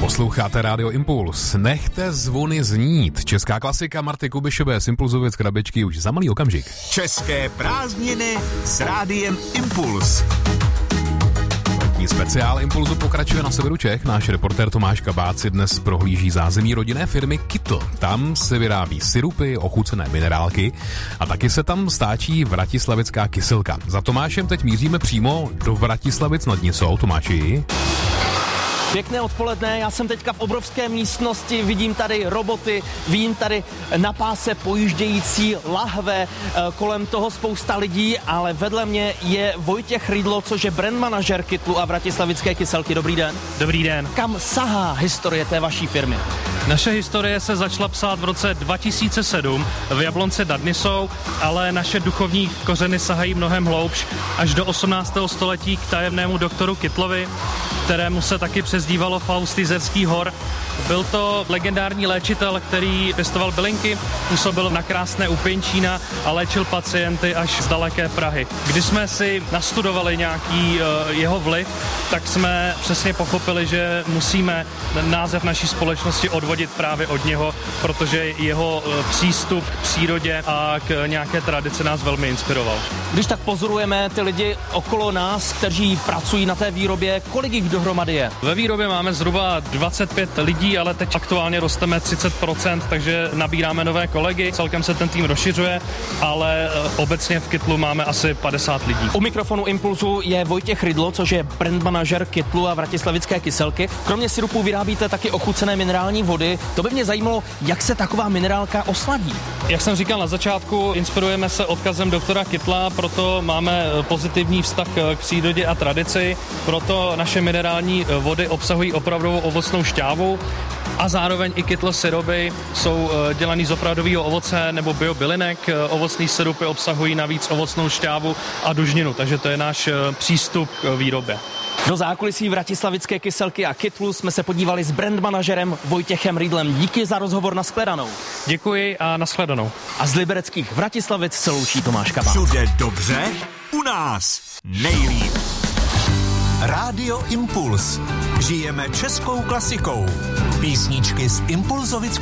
Posloucháte Rádio Impuls. Nechte zvony znít. Česká klasika Marty Kubišové z Impulzovic krabičky už za malý okamžik. České prázdniny s Rádiem Impuls. Speciál Impulzu pokračuje na severu Čech. Náš reportér Tomáš Kabác si dnes prohlíží zázemí rodinné firmy Kytl. Tam se vyrábí sirupy, ochucené minerálky a taky se tam stáčí vratislavická kyselka. Za Tomášem teď míříme přímo do Vratislavic nad Nisou. Tomáši. Pěkné odpoledne, já jsem teďka v obrovské místnosti, vidím tady roboty, vidím tady na páse pojíždějící lahve, kolem toho spousta lidí, ale vedle mě je Vojtěch Rydlo, což je brand manažer Kytlu a vratislavické kyselky. Dobrý den. Dobrý den. Kam sahá historie té vaší firmy? Naše historie se začala psát v roce 2007 v Jablonci nad Nisou, ale naše duchovní kořeny sahají mnohem hloubš až do 18. století k tajemnému doktoru Kytlovi, kterému se taky přezdívalo Faust Jizerský hor. Byl to legendární léčitel, který pěstoval bylinky, působil na krásné u Pěnčína a léčil pacienty až z daleké Prahy. Když jsme si nastudovali nějaký jeho vliv, tak jsme přesně pochopili, že musíme název naší společnosti odvodit právě od něho, protože jeho přístup k přírodě a k nějaké tradici nás velmi inspiroval. Když tak pozorujeme ty lidi okolo nás, kteří pracují na té výrobě, kolik jich dohromady je? Ve výrobě máme zhruba 25 lidí, ale teď aktuálně rosteme 30%, takže nabíráme nové kolegy, celkem se ten tým rozšiřuje, ale obecně v Kytlu máme asi 50 lidí. U mikrofonu Impulzu je Vojtěch Rydlo, což je brand manažer Kytlu a vratislavické kyselky. Kromě sirupů vyrábíte taky ochucené minerální vody. To by mě zajímalo, jak se taková minerálka osladí. Jak jsem říkal na začátku, inspirujeme se odkazem doktora Kytla, proto máme pozitivní vztah k přírodě a tradici, proto naše minerální vody obsahují opravdovou ovocnou šťávu a zároveň i Kytl syrupy jsou dělaný z opravdového ovoce nebo biobylinek. Ovocný syrupy obsahují navíc ovocnou šťávu a dužninu, takže to je náš přístup k výrobě. Do zákulisí vratislavické kyselky a Kytlu jsme se podívali s brand manažerem Vojtěchem Rydlem. Díky za rozhovor, nashledanou. Děkuji a nashledanou. A z libereckých Vratislavic se loučí Tomáš Kabác. Všude dobře, u nás nejlíp. Rádio Impuls. Žijeme českou klasikou. Písničky z Impulzovic